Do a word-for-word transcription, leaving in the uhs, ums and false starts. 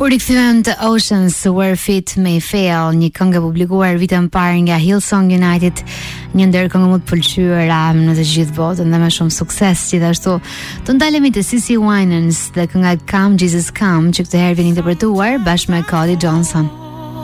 U rikthyem të Oceans Where Fit May Fail, një këngë e publikuar vitën parë nga Hillsong United, një ndër këngë më të pëlqyera në të gjithë botën dhe me shumë sukses. Gjithashtu, të ndalemi te Cissy Winans dhe kënga Come Jesus Come, që këtë herë vjen interpretuar bashkë me Cody Johnson.